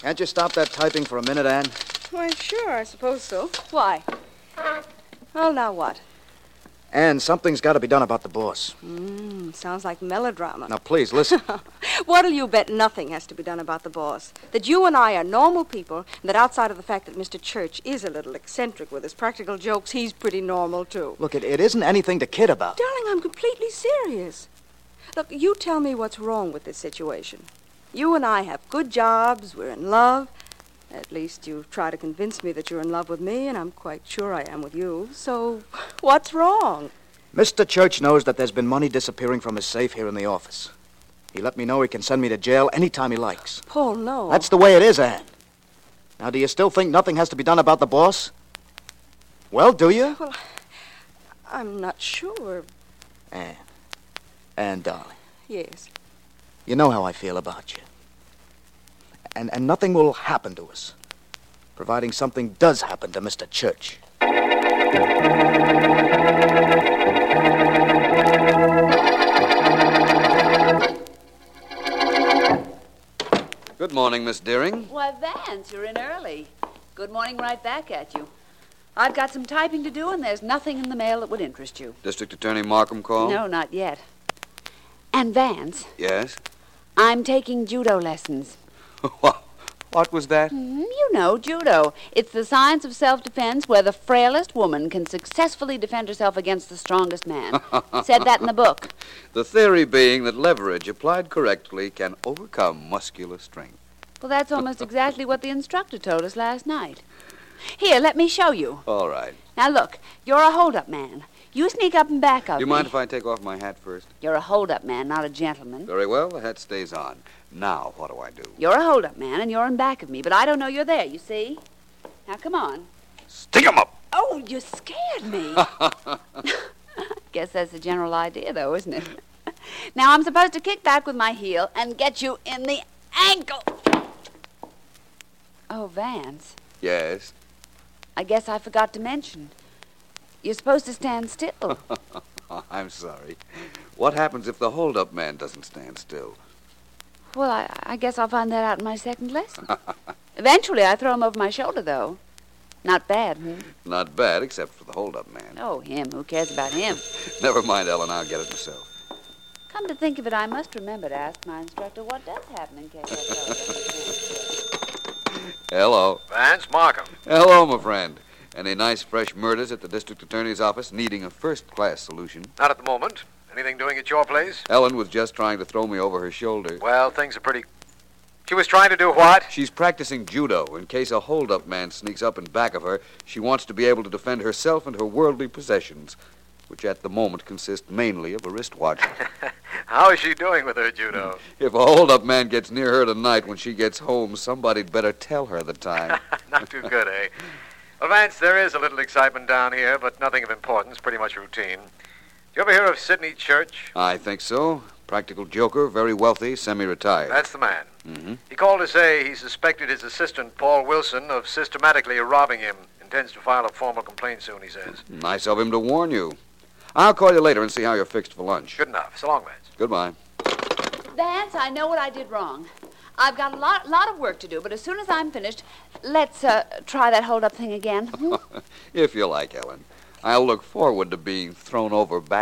Can't you stop that typing for a minute, Anne? Why, sure, I suppose so. Why? Well, now what? Anne, something's got to be done about the boss. Sounds like melodrama. Now, please, listen. What'll you bet nothing has to be done about the boss? That you and I are normal people, and that outside of the fact that Mr. Church is a little eccentric with his practical jokes, he's pretty normal, too. Look, it isn't anything to kid about. Darling, I'm completely serious. Look, you tell me what's wrong with this situation. You and I have good jobs, we're in love. At least you try to convince me that you're in love with me, and I'm quite sure I am with you. So, what's wrong? Mr. Church knows that there's been money disappearing from his safe here in the office. He let me know he can send me to jail anytime he likes. Paul, no. That's the way it is, Anne. Now, do you still think nothing has to be done about the boss? Well, do you? Well, I'm not sure. Anne, darling. Yes. You know how I feel about you. And nothing will happen to us, providing something does happen to Mr. Church. Good morning, Miss Deering. Why, Vance, you're in early. Good morning right back at you. I've got some typing to do, and there's nothing in the mail that would interest you. District Attorney Markham called? No, not yet. And Vance, Yes? I'm taking judo lessons. What was that? You know, judo. It's the science of self-defense where the frailest woman can successfully defend herself against the strongest man. Said that in the book. The theory being that leverage applied correctly can overcome muscular strength. Well, that's almost exactly what the instructor told us last night. Here, let me show you. All right. Now, look, you're a hold-up man. You sneak up and back of me. Do you mind if I take off my hat first? You're a hold-up man, not a gentleman. Very well, the hat stays on. Now, what do I do? You're a hold-up man, and you're in back of me, but I don't know you're there, you see? Now, come on. Stick 'em up! Oh, you scared me. Guess that's the general idea, though, isn't it? Now, I'm supposed to kick back with my heel and get you in the ankle. Oh, Vance, Yes? I guess I forgot to mention. You're supposed to stand still. I'm sorry. What happens if the hold-up man doesn't stand still? Well, I guess I'll find that out in my second lesson. Eventually, I throw him over my shoulder, though. Not bad, Not bad, except for the hold-up man. Oh, him. Who cares about him? Never mind, Ellen, I'll get it myself. Come to think of it, I must remember to ask my instructor what does happen in case I tell him. Hello. Vance Markham. Hello, my friend. Any nice fresh murders at the district attorney's office needing a first-class solution? Not at the moment. Anything doing at your place? Ellen was just trying to throw me over her shoulder. Well, things are pretty... She was trying to do what? She's practicing judo. In case a hold-up man sneaks up in back of her, she wants to be able to defend herself and her worldly possessions, which at the moment consist mainly of a wristwatch. How is she doing with her judo? If a hold-up man gets near her tonight when she gets home, somebody'd better tell her the time. Not too good, eh? Well, Vance, there is a little excitement down here, but nothing of importance, pretty much routine. Did you ever hear of Sidney Church? I think so. Practical joker, very wealthy, semi-retired. That's the man. Mm-hmm. He called to say he suspected his assistant, Paul Wilson, of systematically robbing him. Intends to file a formal complaint soon, he says. Nice of him to warn you. I'll call you later and see how you're fixed for lunch. Good enough. So long, Vance. Goodbye. Vance, I know what I did wrong. I've got a lot of work to do, but as soon as I'm finished, let's try that hold-up thing again. If you like, Ellen. I'll look forward to being thrown over back.